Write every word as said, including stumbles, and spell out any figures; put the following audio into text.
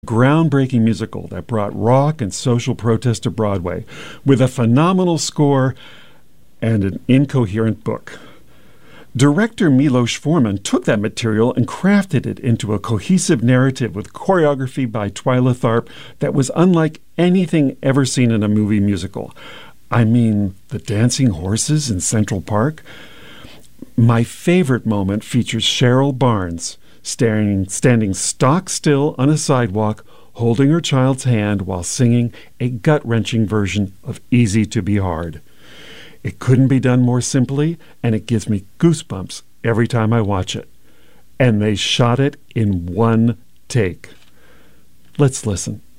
Groundbreaking musical that brought rock and social protest to Broadway with a phenomenal score and an incoherent book. Director Milos Forman took that material and crafted it into a cohesive narrative with choreography by Twyla Tharp that was unlike anything ever seen in a movie musical. I mean, the dancing horses in Central Park. My favorite moment features Cheryl Barnes staring, standing stock still on a sidewalk, holding her child's hand while singing a gut-wrenching version of Easy to Be Hard. It couldn't be done more simply, and it gives me goosebumps every time I watch it. And they shot it in one take. Let's listen.